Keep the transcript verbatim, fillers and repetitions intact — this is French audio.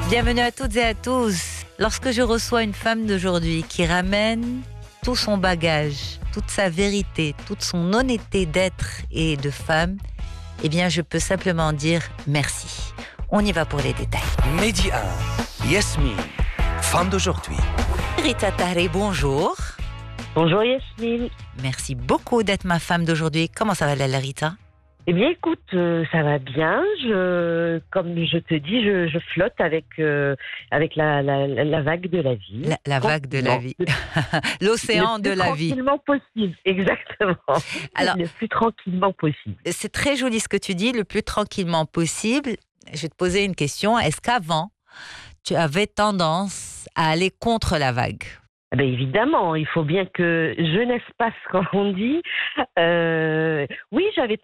Bienvenue à toutes et à tous. Lorsque je reçois une femme d'aujourd'hui qui ramène tout son bagage, toute sa vérité, toute son honnêteté d'être et de femme, eh bien je peux simplement dire merci. On y va pour les détails. Midi un, Yasmine, femme d'aujourd'hui. Rita Tahri, bonjour. Bonjour Yasmine. Merci beaucoup d'être ma femme d'aujourd'hui. Comment ça va, la Rita? Eh bien écoute, euh, ça va bien. Je, comme je te dis, je, je flotte avec, euh, avec la, la, la vague de la vie. La, la vague de la vie. L'océan de la vie. Le plus tranquillement possible, exactement. Alors, le plus tranquillement possible. C'est très joli ce que tu dis, le plus tranquillement possible. Je vais te poser une question. Est-ce qu'avant, tu avais tendance à aller contre la vague? Eh bien, évidemment, il faut bien que jeunesse passe, comme on dit. Euh, oui, j'avais